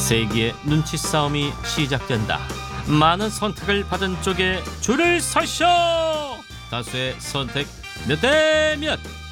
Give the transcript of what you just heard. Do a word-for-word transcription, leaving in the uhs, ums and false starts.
세기의 눈치 싸움이 시작된다. 많은 선택을 받은 쪽에 줄을 서시오. 다수의 선택 몇 대 몇?